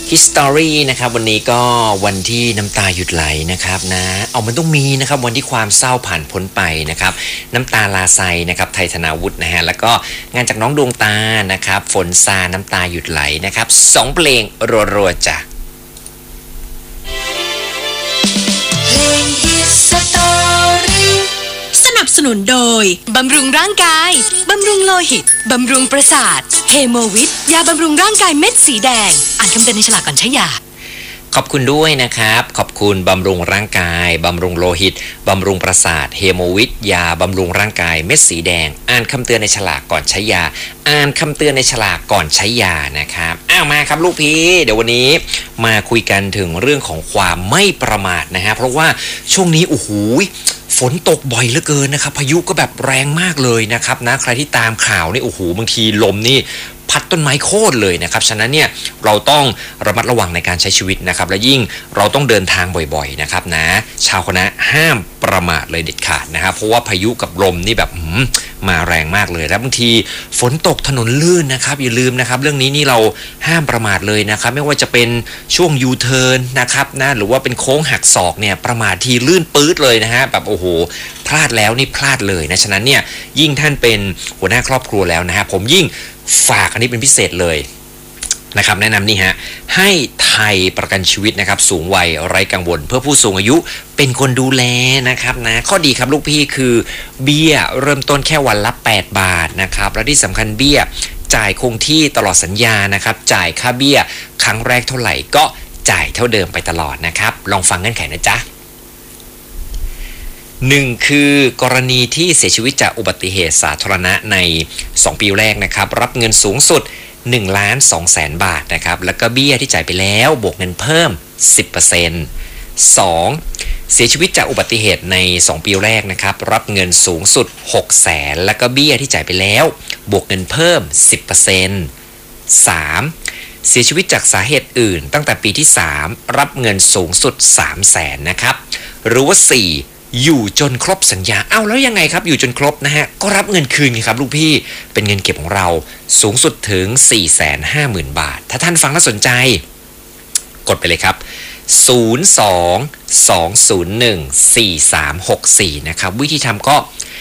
History นะครับวันนี้ก็วันที่น้ำตาหยุดไหลนะครับนะเอามันต้องมีนะครับวันที่ความเศร้าผ่านพ้นไปนะครับน้ำตาลาไซนะครับไทยธนาวุฒินะฮะแล้วก็งานจากน้องดวงตานะครับฝนซาน้ำตาหยุดไหลนะครับ2เพลงรัวๆจ้ะเพลง History สนับสนุนโดยบำรุงร่างกายบำรุงโลหิตบำรุงประสาทเฮโมวิทยาบำรุงร่างกายเม็ดสีแดงอ่านคำเตือนในฉลากก่อนใช้ยาขอบคุณด้วยนะครับขอบคุณบำรุงร่างกายบำรุงโลหิตบำรุงประสาทเฮโมวิทยาบำรุงร่างกายเม็ดสีแดงอ่านคำเตือนในฉลากก่อนใช้ยาอ่านคำเตือนในฉลากก่อนใช้ยานะครับมาครับลูกพี่เดี๋ยววันนี้มาคุยกันถึงเรื่องของความไม่ประมาทนะฮะเพราะว่าช่วงนี้โอ้โหฝนตกบ่อยเหลือเกินนะครับพายุก็แบบแรงมากเลยนะครับนะใครที่ตามข่าวนี่โอ้โหบางทีลมนี่พัดต้นไม้โค่นเลยนะครับฉะนั้นเนี่ยเราต้องระมัดระวังในการใช้ชีวิตนะครับและยิ่งเราต้องเดินทางบ่อยๆนะครับนะชาวคณะห้ามประมาทเลยเด็ดขาดนะครับเพราะว่าพายุกับลมนี่แบบมาแรงมากเลยแล้วบางทีฝนตกถนนลื่นนะครับอย่าลืมนะครับเรื่องนี้นี่เราห้ามประมาทเลยนะครับไม่ว่าจะเป็นช่วงยูเทิร์นนะครับนะหรือว่าเป็นโค้งหักศอกเนี่ยประมาททีลื่นปื๊ดเลยนะฮะแบบโอ้โหพลาดแล้วนี่พลาดเลยนะฉะนั้นเนี่ยยิ่งท่านเป็นหัวหน้าครอบครัวแล้วนะฮะผมยิ่งฝากอันนี้เป็นพิเศษเลยนะครับแนะนำนี่ฮะให้ไทยประกันชีวิตนะครับสูงวัยไร้กังวลเพื่อผู้สูงอายุเป็นคนดูแลนะครับนะข้อดีครับลูกพี่คือเบี้ยเริ่มต้นแค่วันละ8 บาทนะครับและที่สำคัญเบี้ยจ่ายคงที่ตลอดสัญญานะครับจ่ายค่าเบี้ยครั้งแรกเท่าไหร่ก็จ่ายเท่าเดิมไปตลอดนะครับลองฟังเงื่อนไขนะจ๊ะ1คือกรณีที่เสียชีวิตจากอุบัติเหตุสาธารณะใน2 ปีแรกนะครับรับเงินสูงสุด1,200,000 บาทนะครับแล้วก็เบี้ยที่จ่ายไปแล้วบวกเงินเพิ่ม 10% 2. เสียชีวิตจากอุบัติเหตุใน2 ปีแรกนะครับรับเงินสูงสุด 600,000 แล้วก็เบี้ยที่จ่ายไปแล้วบวกเงินเพิ่ม 10% 3. เสียชีวิตจากสาเหตุอื่นตั้งแต่ปีที่3รับเงินสูงสุด 300,000 นะครับหรือว่า4อยู่จนครบสัญญาแล้วยังไงครับอยู่จนครบนะฮะก็รับเงินคืนครับลูกพี่เป็นเงินเก็บของเราสูงสุดถึง 450,000 บาทถ้าท่านฟังแล้วสนใจกดไปเลยครับ02-201-4364นะครับวิธีทำก็